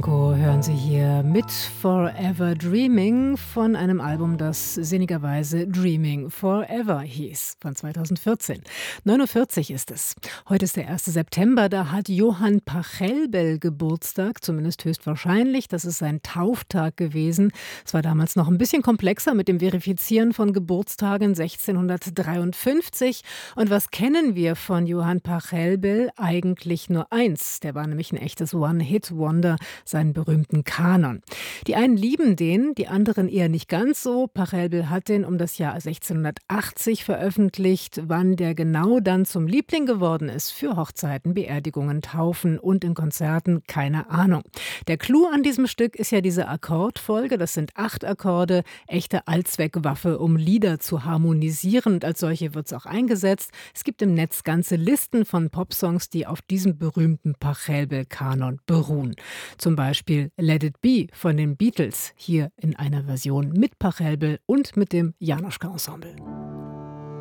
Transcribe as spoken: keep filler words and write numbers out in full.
Disco hören Sie hier mit Forever Dreaming von einem Album, das sinnigerweise Dreaming Forever hieß, von zweitausendvierzehn. neun Uhr vierzig ist es. Heute ist der erste September, da hat Johann Pachelbel Geburtstag, zumindest höchstwahrscheinlich. Das ist sein Tauftag gewesen. Es war damals noch ein bisschen komplexer mit dem Verifizieren von Geburtstagen, sechzehnhundertdreiundfünfzig. Und was kennen wir von Johann Pachelbel? Eigentlich nur eins. Der war nämlich ein echtes One-Hit-Wonder, seinen berühmten Kanon. Die einen lieben den, die anderen eher nicht ganz so. Pachelbel hat den um das Jahr sechzehnhundertachtzig veröffentlicht. Wann der genau dann zum Liebling geworden ist für Hochzeiten, Beerdigungen, Taufen und in Konzerten, keine Ahnung. Der Clou an diesem Stück ist ja diese Akkordfolge. Das sind acht Akkorde, echte Allzweckwaffe, um Lieder zu harmonisieren. Und als solche wird es auch eingesetzt. Es gibt im Netz ganze Listen von Popsongs, die auf diesem berühmten Pachelbel-Kanon beruhen. Zum Beispiel Let It Be von den Beatles, hier in einer Version mit Pachelbel und mit dem Janoschka-Ensemble.